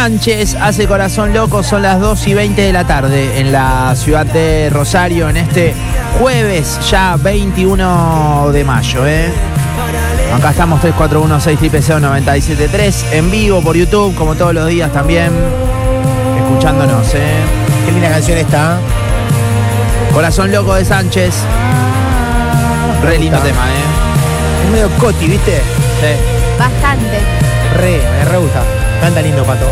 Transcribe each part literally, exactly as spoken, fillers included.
Sánchez hace Corazón Loco, son las dos y veinte de la tarde en la ciudad de Rosario en este jueves ya veintiuno de mayo, ¿eh? Acá estamos tres cuatro uno seis cero cero nueve siete tres en vivo por YouTube, como todos los días también, escuchándonos, ¿eh? Qué linda canción esta. Corazón Loco de Sánchez. Re lindo tema, ¿eh? Es medio coti, ¿viste? Sí. Bastante. Re, me re gusta. Canta lindo, Pato.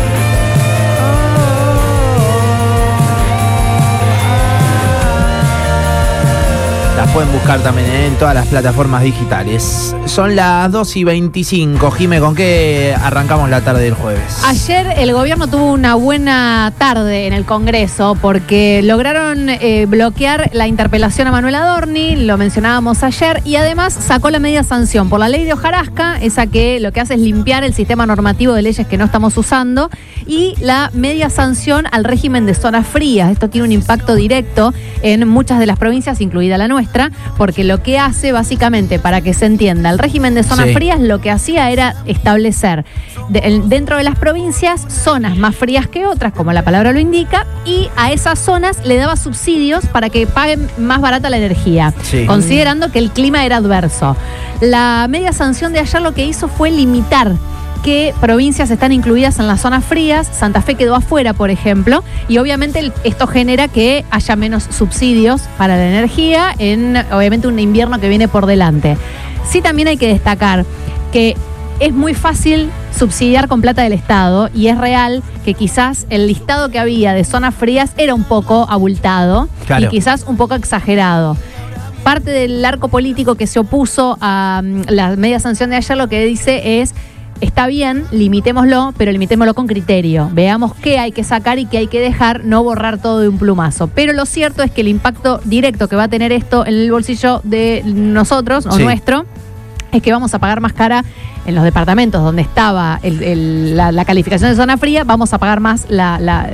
Las pueden buscar también en todas las plataformas digitales. Son las dos y veinticinco. Jime, ¿con qué arrancamos la tarde del jueves? Ayer el gobierno tuvo una buena tarde en el Congreso porque lograron eh, bloquear la interpelación a Manuel Adorni, lo mencionábamos ayer, y además sacó la media sanción por la ley de hojarasca, esa que lo que hace es limpiar el sistema normativo de leyes que no estamos usando, y la media sanción al régimen de zonas frías. Esto tiene un impacto directo en muchas de las provincias, incluida la nuestra, porque lo que hace básicamente, para que se entienda, el régimen de zonas sí. frías lo que hacía era establecer de, el, dentro de las provincias zonas más frías que otras, como la palabra lo indica, y a esas zonas le daba subsidios para que paguen más barata la energía, sí. considerando que el clima era adverso. La media sanción de ayer lo que hizo fue limitar qué provincias están incluidas en las zonas frías. Santa Fe quedó afuera, por ejemplo, y obviamente esto genera que haya menos subsidios para la energía en, obviamente, un invierno que viene por delante. Sí, también hay que destacar que es muy fácil subsidiar con plata del Estado, y es real que quizás el listado que había de zonas frías era un poco abultado, claro, y quizás un poco exagerado. Parte del arco político que se opuso a um, la media sanción de ayer lo que dice es: está bien, limitémoslo, pero limitémoslo con criterio. Veamos qué hay que sacar y qué hay que dejar, no borrar todo de un plumazo. Pero lo cierto es que el impacto directo que va a tener esto en el bolsillo de nosotros, o sí. nuestro, es que vamos a pagar más cara en los departamentos donde estaba el, el, la, la calificación de zona fría, vamos a pagar más la... la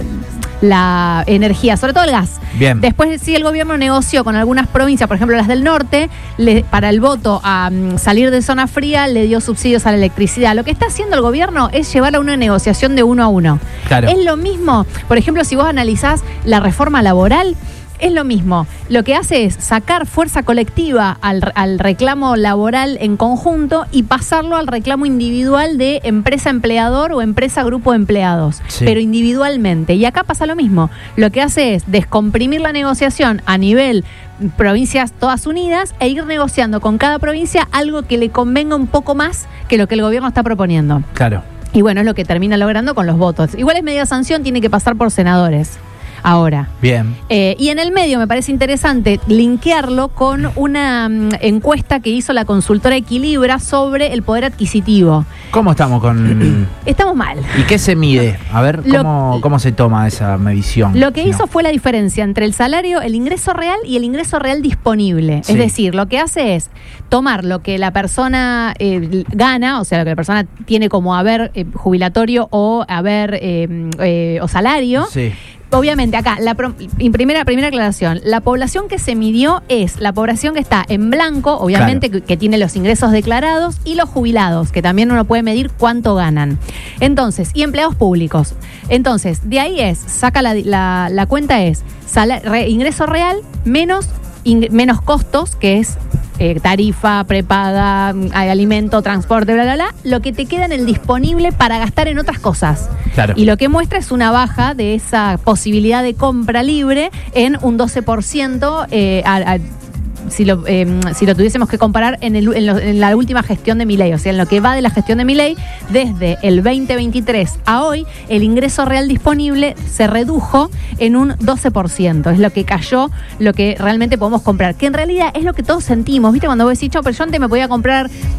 la energía, sobre todo el gas. Bien. Después sí, el gobierno negoció con algunas provincias, por ejemplo las del norte, le, para el voto a um, salir de zona fría, le dio subsidios a la electricidad. Lo que está haciendo el gobierno es llevar a una negociación de uno a uno. Claro. Es lo mismo, por ejemplo, si vos analizás la reforma laboral, es lo mismo. Lo que hace es sacar fuerza colectiva al, al reclamo laboral en conjunto y pasarlo al reclamo individual de empresa-empleador o empresa-grupo de empleados, sí. pero individualmente. Y acá pasa lo mismo. Lo que hace es descomprimir la negociación a nivel provincias todas unidas e ir negociando con cada provincia algo que le convenga un poco más que lo que el gobierno está proponiendo. Claro. Y bueno, es lo que termina logrando con los votos. Igual es media sanción, tiene que pasar por senadores. Ahora. Bien. Eh, y en el medio me parece interesante linkearlo con una um, encuesta que hizo la consultora Equilibra sobre el poder adquisitivo. ¿Cómo estamos con...? Estamos mal. ¿Y qué se mide? A ver, ¿cómo, lo, cómo se toma esa medición? Lo que si hizo no? fue la diferencia entre el salario, el ingreso real y el ingreso real disponible. Sí. Es decir, lo que hace es tomar lo que la persona eh, gana, o sea, lo que la persona tiene como haber eh, jubilatorio o haber eh, eh, o salario. Sí. Obviamente, acá, la pro, primera, primera aclaración, la población que se midió es la población que está en blanco, obviamente, claro. que, que tiene los ingresos declarados, y los jubilados, que también uno puede medir cuánto ganan. Entonces, y empleados públicos. Entonces, de ahí es, saca la, la, la cuenta es sal, re, ingreso real menos, in, menos costos, que es Eh, tarifa, prepaga, alimento, transporte, bla, bla, bla, lo que te queda en el disponible para gastar en otras cosas. Claro. Y lo que muestra es una baja de esa posibilidad de compra libre en un doce por ciento eh, a, a, si lo, eh, si lo tuviésemos que comparar en, el, en, lo, en la última gestión de Milei, o sea, en lo que va de la gestión de Milei, desde el veinte veintitrés a hoy, el ingreso real disponible se redujo en un doce por ciento. Es lo que cayó, lo que realmente podemos comprar, que en realidad es lo que todos sentimos. ¿Viste? Cuando vos decís, pero yo antes me podía comprar